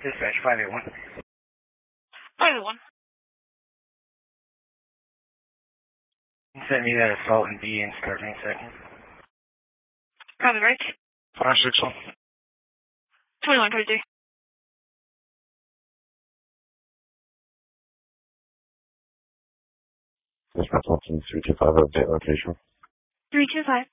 Dispatch 581. 581. Send me that assault and B and start in a second. Copy, right? 561. 2123. Dispatch 325 update location. 325.